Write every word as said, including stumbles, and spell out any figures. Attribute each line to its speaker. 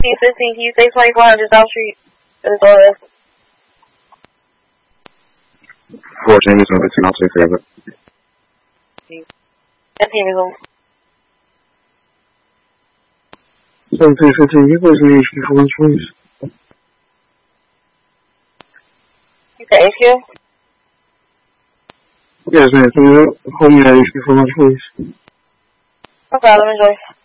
Speaker 1: P fifteen, can you say twenty-four hundred South Street? That's all that.
Speaker 2: fourteen is number two, I'll take care of it.
Speaker 1: That team is on.
Speaker 2: seventeen fifteen, you guys need to for lunch, please.
Speaker 1: You say H Q?
Speaker 2: Yes, ma'am. Can you hold me at H Q for lunch, please?
Speaker 1: No problem, enjoy.